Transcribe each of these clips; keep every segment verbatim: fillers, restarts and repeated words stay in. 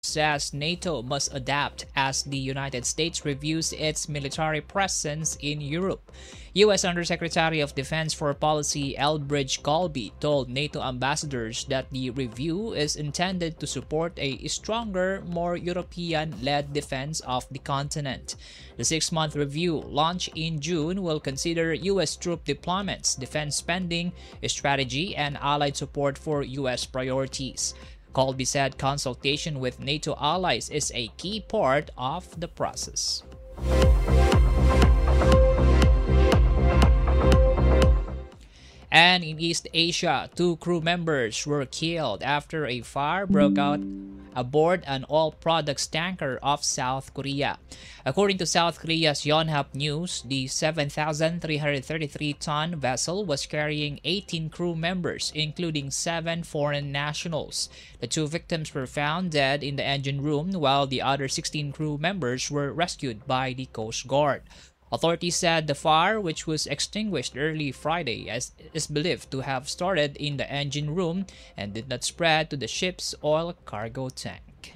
says NATO must adapt as the United States reviews its military presence in Europe. U S. Undersecretary of Defense for Policy Elbridge Colby told NATO ambassadors that the review is intended to support a stronger, more European-led defense of the continent. The six-month review, launched in June, will consider U S troop deployments, defense spending, strategy, and allied support for U S priorities. Colby said consultation with NATO allies is a key part of the process. And in East Asia, two crew members were killed after a fire broke out aboard an oil products tanker off South Korea. According to South Korea's Yonhap News, the seven thousand three hundred thirty-three ton vessel was carrying eighteen crew members, including seven foreign nationals. The two victims were found dead in the engine room, while the other sixteen crew members were rescued by the Coast Guard. Authorities said the fire, which was extinguished early Friday, as is believed to have started in the engine room and did not spread to the ship's oil cargo tank.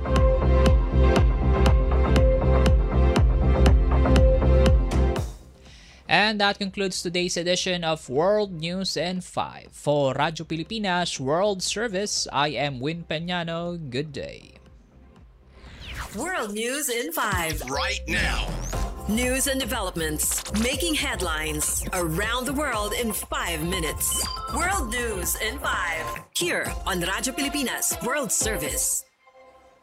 And that concludes today's edition of World News in five. For Radyo Pilipinas World Service, I am Win Peñano. Good day. World News in five. Right now. News and developments making headlines around the world in five minutes. World News in five. Here on Radyo Pilipinas World Service.